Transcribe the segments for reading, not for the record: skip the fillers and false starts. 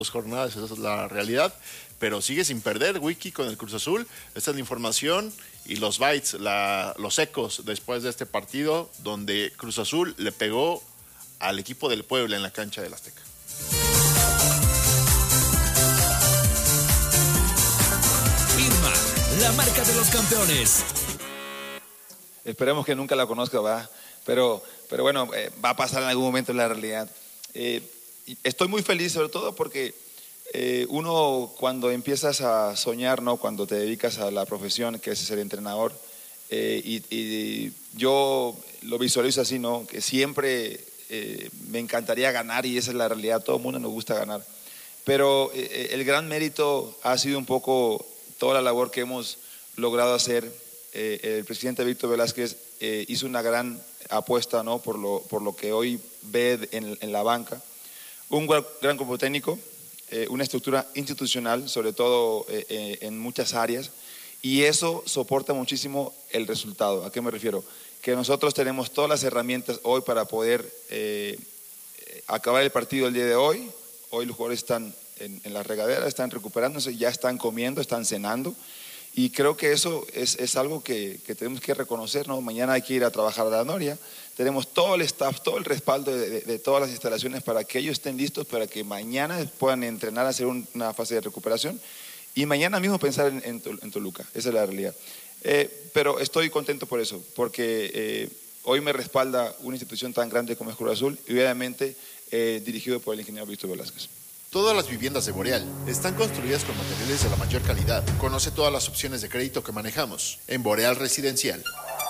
jornadas, esa es la realidad, pero sigue sin perder Wiki con el Cruz Azul. Esta es la información y los bytes, los ecos después de este partido donde Cruz Azul le pegó al equipo del Puebla en la cancha del Azteca. Irma, la marca de los campeones. Esperemos que nunca la conozca, va. Pero bueno, va a pasar en algún momento en la realidad. Estoy muy feliz sobre todo porque uno cuando empiezas a soñar, ¿no? Cuando te dedicas a la profesión que es ser entrenador, y yo lo visualizo así, ¿no? Que siempre me encantaría ganar y esa es la realidad, a todo el mundo nos gusta ganar. Pero el gran mérito ha sido un poco toda la labor que hemos logrado hacer. El presidente Víctor Velázquez hizo una gran apuesta, ¿no? por lo que hoy ve en la banca. Un gran cuerpo técnico, una estructura institucional, sobre todo en muchas áreas, y eso soporta muchísimo el resultado. ¿A qué me refiero? Que nosotros tenemos todas las herramientas hoy para poder acabar el partido el día de hoy. Hoy los jugadores están en la regadera, están recuperándose, ya están comiendo, están cenando. Y creo que eso es algo que tenemos que reconocer, ¿no? Mañana hay que ir a trabajar a la Noria. Tenemos todo el staff, todo el respaldo de todas las instalaciones para que ellos estén listos para que mañana puedan entrenar, hacer una fase de recuperación y mañana mismo pensar en Toluca. Esa es la realidad. Pero estoy contento por eso, porque hoy me respalda una institución tan grande como es Cruz Azul y obviamente dirigido por el ingeniero Víctor Velázquez. Todas las viviendas de Boreal están construidas con materiales de la mayor calidad. Conoce todas las opciones de crédito que manejamos en Boreal Residencial.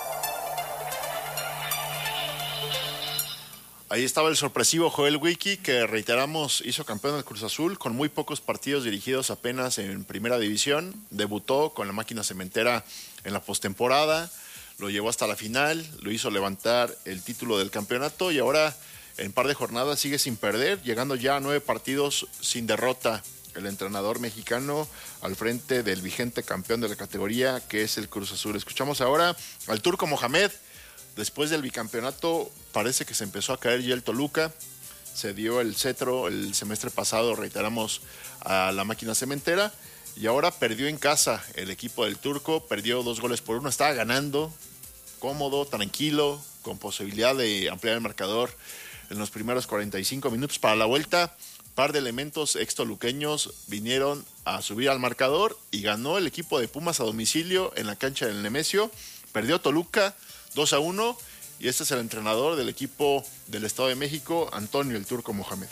Ahí estaba el sorpresivo Joel Wiki, que reiteramos hizo campeón del Cruz Azul con muy pocos partidos dirigidos apenas en primera división. Debutó con la máquina cementera en la postemporada, lo llevó hasta la final, lo hizo levantar el título del campeonato y ahora en par de jornadas sigue sin perder, llegando ya a 9 partidos sin derrota. El entrenador mexicano al frente del vigente campeón de la categoría, que es el Cruz Azul. Escuchamos ahora al Turco Mohamed. Después del bicampeonato parece que se empezó a caer ya el Toluca. Se dio el cetro el semestre pasado, reiteramos, a la máquina cementera. Y ahora perdió en casa el equipo del Turco. Perdió 2-1. Estaba ganando, cómodo, tranquilo, con posibilidad de ampliar el marcador en los primeros 45 minutos. Para la vuelta, par de elementos extoluqueños vinieron a subir al marcador y ganó el equipo de Pumas a domicilio en la cancha del Nemesio. Perdió Toluca 2-1 y este es el entrenador del equipo del Estado de México, Antonio el Turco Mohamed.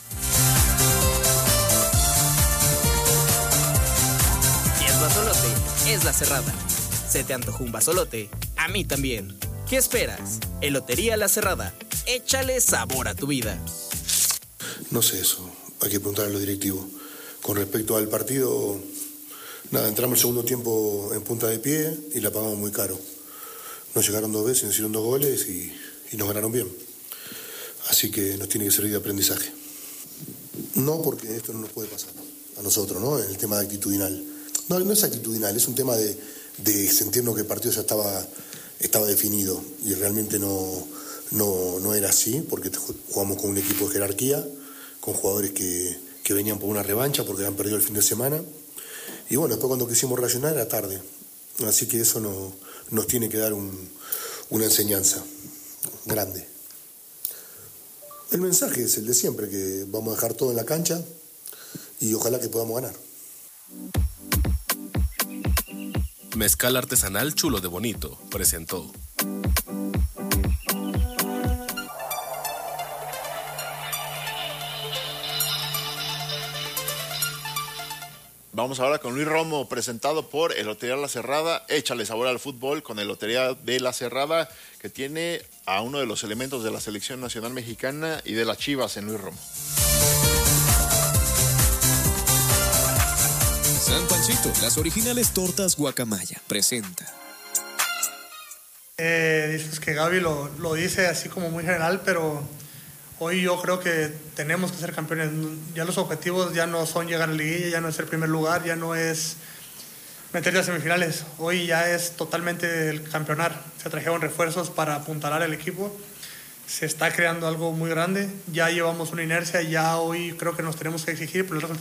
Si es basolote, es La Cerrada. ¿Se te antojó un basolote? A mí también. ¿Qué esperas? Elotería La Cerrada. Échale sabor a tu vida. No sé eso, hay que preguntar a los directivos. Con respecto al partido, nada, entramos el segundo tiempo en punta de pie y la pagamos muy caro. Nos llegaron 2 veces, nos hicieron 2 goles y nos ganaron bien. Así que nos tiene que servir de aprendizaje. No, porque esto no nos puede pasar a nosotros, ¿no? El tema de actitudinal. No, no es actitudinal, es un tema de sentirnos que el partido ya estaba definido y realmente no era así, porque jugamos con un equipo de jerarquía, con jugadores que venían por una revancha porque habían perdido el fin de semana. Y bueno, después cuando quisimos reaccionar era tarde. Así que eso nos tiene que dar una enseñanza grande. El mensaje es el de siempre, que vamos a dejar todo en la cancha y ojalá que podamos ganar. Mezcal artesanal Chulo de Bonito presentó. Vamos ahora con Luis Romo, presentado por Elotería La Cerrada. Échale sabor al fútbol con Elotería de La Cerrada, que tiene a uno de los elementos de la selección nacional mexicana y de las Chivas en Luis Romo. San Panchito, las originales tortas Guacamaya, presenta. Dices que Gaby lo dice así como muy general, pero hoy yo creo que tenemos que ser campeones. Ya los objetivos ya no son llegar a la liguilla, ya no es el primer lugar, ya no es meterte a semifinales. Hoy ya es totalmente el campeonar. Se trajeron refuerzos para apuntalar el equipo. se está creando algo muy grande. Ya llevamos una inercia, ya hoy creo que nos tenemos que exigir por el resultado